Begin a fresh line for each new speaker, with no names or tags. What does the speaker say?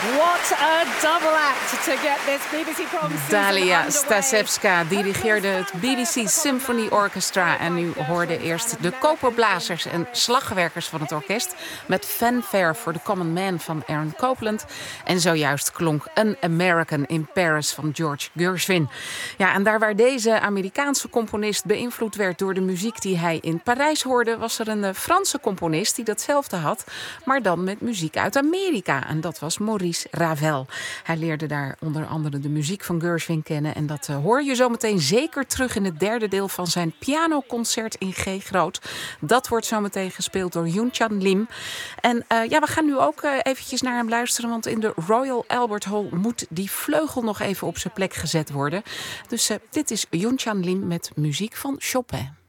What a double act to get this BBC Proms.
Dalia Stasevska dirigeerde het BBC Symphony Orchestra. En u hoorde eerst de koperblazers en slagwerkers van het orkest met Fanfare for the Common Man van Aaron Copland. En zojuist klonk An American in Paris van George Gershwin. Ja, en daar waar deze Amerikaanse componist beïnvloed werd door de muziek die hij in Parijs hoorde, was er een Franse componist die datzelfde had, maar dan met muziek uit Amerika. En dat was Maurice Ravel. Hij leerde daar onder andere de muziek van Gershwin kennen. En dat hoor je zometeen zeker terug in het derde deel van zijn pianoconcert in G groot. Dat wordt zometeen gespeeld door Yoon-Chan Lim. En we gaan nu ook eventjes naar hem luisteren. Want in de Royal Albert Hall moet die vleugel nog even op zijn plek gezet worden. Dus dit is Yoon-Chan Lim met muziek van Chopin.